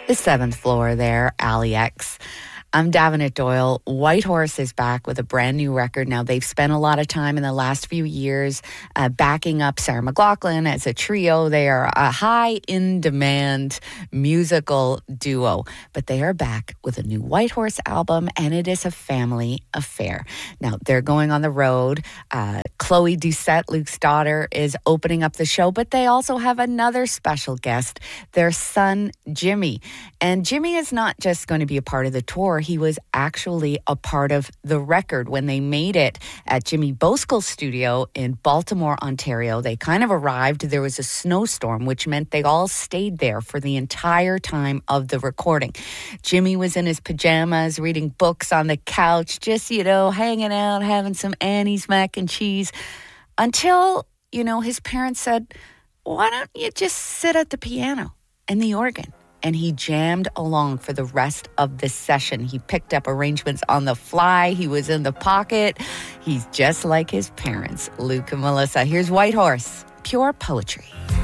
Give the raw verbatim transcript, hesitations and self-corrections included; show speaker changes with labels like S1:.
S1: The seventh floor there, Alley X. I'm Davenant Doyle. Whitehorse is back with a brand new record. Now, they've spent a lot of time in the last few years uh, backing up Sarah McLachlan as a trio. They are a high in-demand musical duo, but they are back with a new Whitehorse album, and it is a family affair. Now, they're going on the road. Uh, Chloe Doucette, Luke's daughter, is opening up the show, but they also have another special guest, their son, Jimmy. And Jimmy is not just going to be a part of the tour. He was actually a part of the record when they made it at Jimmy Boskel's studio in Baltimore, Ontario. They kind of arrived. There was a snowstorm, which meant they all stayed there for the entire time of the recording. Jimmy was in his pajamas, reading books on the couch, just, you know, hanging out, having some Annie's mac and cheese, until, you know, his parents said, why don't you just sit at the piano and the organ? And he jammed along for the rest of the session. He picked up arrangements on the fly. He was in the pocket. He's just like his parents, Luke and Melissa. Here's Whitehorse, pure poetry.